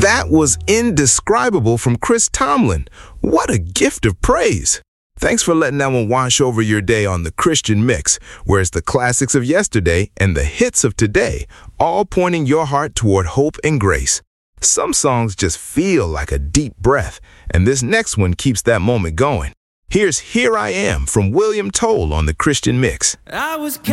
That was indescribable from Chris Tomlin. What a gift of praise. Thanks for letting that one wash over your day on the Christian Mix, where it's the classics of yesterday and the hits of today, all pointing your heart toward hope and grace. Some songs just feel like a deep breath, and this next one keeps that moment going. Here's Here I Am from William Toll on the Christian Mix. I was